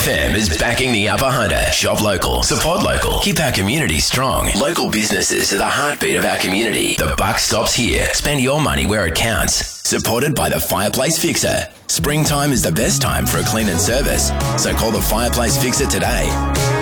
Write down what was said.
FM is backing the Upper Hunter. Shop local, support local, keep our community strong. Local businesses are the heartbeat of our community. The buck stops here. Spend your money where it counts. Supported by the Fireplace Fixer. Springtime is the best time for a clean and service, so call the Fireplace Fixer today.